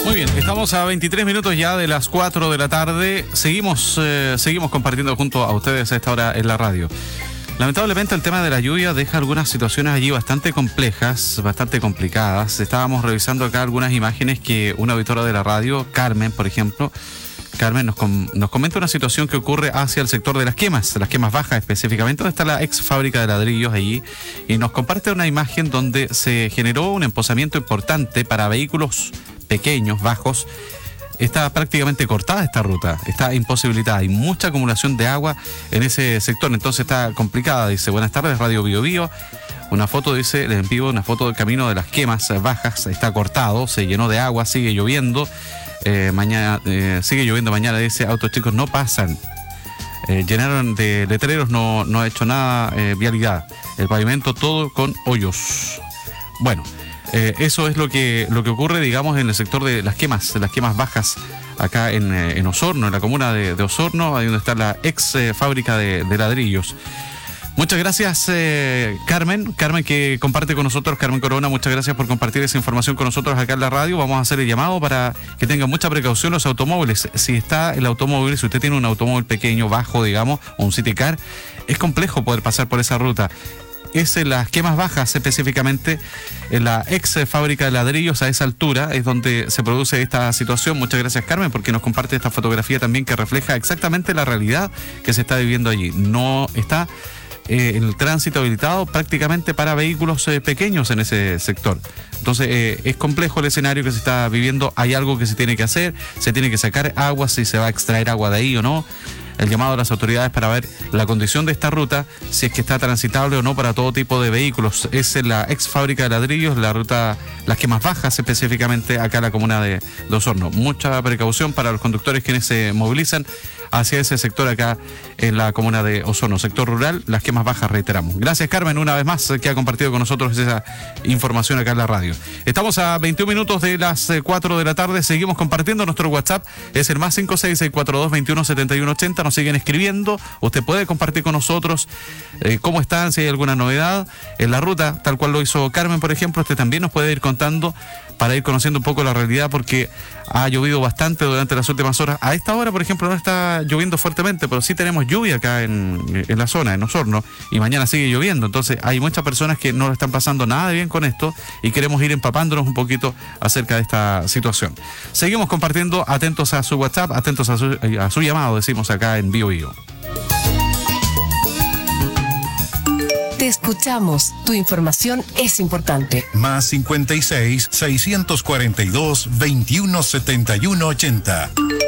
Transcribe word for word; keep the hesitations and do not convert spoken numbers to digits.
Muy bien, estamos a veintitrés minutos ya de las cuatro de la tarde. Seguimos, eh, seguimos compartiendo junto a ustedes a esta hora en la radio. Lamentablemente el tema de la lluvia deja algunas situaciones allí bastante complejas, bastante complicadas. Estábamos revisando acá algunas imágenes que una auditora de la radio, Carmen, por ejemplo, Carmen nos, com nos comenta una situación que ocurre hacia el sector de las quemas, las quemas bajas específicamente, donde está la ex fábrica de ladrillos allí, y nos comparte una imagen donde se generó un emposamiento importante para vehículos pequeños, bajos. Está prácticamente cortada esta ruta, está imposibilitada, hay mucha acumulación de agua en ese sector, entonces está complicada. Dice, buenas tardes, Radio Bio Bio. Una foto, dice, les envío una foto del camino de las quemas bajas, está cortado, se llenó de agua, sigue lloviendo. Eh, mañana eh, sigue lloviendo mañana, dice, autos chicos no pasan. Eh, llenaron de letreros, no, no ha hecho nada, eh, vialidad. El pavimento todo con hoyos. Bueno, eh, eso es lo que, lo que ocurre, digamos, en el sector de las quemas, de las quemas bajas, acá en, eh, en Osorno, en la comuna de, de Osorno, ahí donde está la ex eh, fábrica de, de ladrillos. Muchas gracias, eh, Carmen, Carmen que comparte con nosotros, Carmen Corona, muchas gracias por compartir esa información con nosotros acá en la radio. Vamos a hacer el llamado para que tengan mucha precaución los automóviles. Si está el automóvil, si usted tiene un automóvil pequeño, bajo, digamos, o un city car, es complejo poder pasar por esa ruta. Es en las quemas bajas, específicamente en la ex fábrica de ladrillos, a esa altura es donde se produce esta situación. Muchas gracias, Carmen, porque nos comparte esta fotografía también que refleja exactamente la realidad que se está viviendo allí. No está Eh, el tránsito habilitado prácticamente para vehículos eh, pequeños en ese sector. Entonces eh, es complejo el escenario que se está viviendo. Hay algo que se tiene que hacer, se tiene que sacar agua, si se va a extraer agua de ahí o no. El llamado a las autoridades para ver la condición de esta ruta, si es que está transitable o no para todo tipo de vehículos. Es en la ex fábrica de ladrillos, la ruta Las Quemas Bajas, específicamente acá en la comuna de, de Osorno. Mucha precaución para los conductores quienes se movilizan hacia ese sector acá en la comuna de Osorno, sector rural, Las Quemas Bajas, reiteramos. Gracias, Carmen, una vez más, que ha compartido con nosotros esa información acá en la radio. Estamos a veintiún minutos de las cuatro de la tarde, seguimos compartiendo. Nuestro WhatsApp es el más cinco seis seis cuatro dos veintiuno setenta y uno ochenta. Nos siguen escribiendo, usted puede compartir con nosotros eh, cómo están, si hay alguna novedad en la ruta, tal cual lo hizo Carmen, por ejemplo. Usted también nos puede ir contando para ir conociendo un poco la realidad, porque ha llovido bastante durante las últimas horas. A esta hora, por ejemplo, no está lloviendo fuertemente, pero sí tenemos lluvia acá en, en la zona, en Osorno, y mañana sigue lloviendo. Entonces hay muchas personas que no lo están pasando nada de bien con esto y queremos ir empapándonos un poquito acerca de esta situación. Seguimos compartiendo, atentos a su WhatsApp, atentos a su, a su llamado, decimos acá en Bio Bio. Te escuchamos. Tu información es importante. Más cincuenta y seis, seiscientos cuarenta y dos, veintiuno setenta y uno ochenta.